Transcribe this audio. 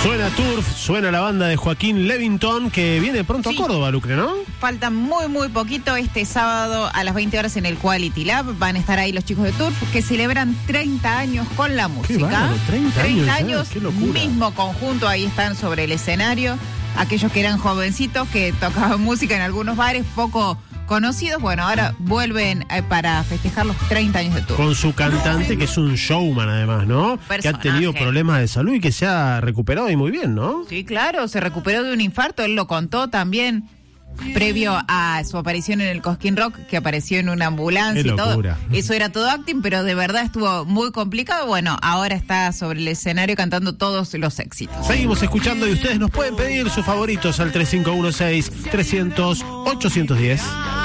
Suena Turf, suena la banda de Joaquín Levington, que viene pronto a Córdoba, Lucre, ¿no? Falta muy poquito. Este sábado a las 20 horas en el Quality Lab van a estar ahí los chicos de Turf, que celebran 30 años con la música. Qué bárbaro, 30 años, qué locura. Mismo conjunto, ahí están sobre el escenario. Aquellos que eran jovencitos, que tocaban música en algunos bares poco conocidos, bueno, ahora vuelven para festejar los 30 años de Turf. Con su cantante, que es un showman además, ¿no? Personaje. Que ha tenido problemas de salud y que se ha recuperado y muy bien, ¿no? Sí, claro, se recuperó de un infarto, él lo contó también. Previo a su aparición en el Cosquín Rock, que apareció en una ambulancia Qué y todo. locura. Eso era todo acting, pero de verdad estuvo muy complicado. Bueno, ahora está sobre el escenario cantando todos los éxitos. Seguimos escuchando y ustedes nos pueden pedir sus favoritos al 3516-300-810.